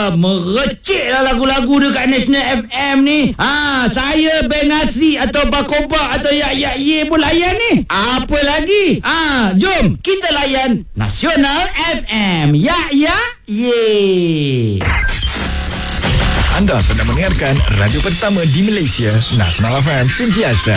Merecik lah lagu-lagu dekat National FM ni. Saya Ben Asri atau Bakoba atau Yak Ye pun layan ni. Apa lagi? Jom kita layan Nasional FM. Yak Ye. Anda sedang mendengarkan radio pertama di Malaysia, Nasional FM Sentiasa.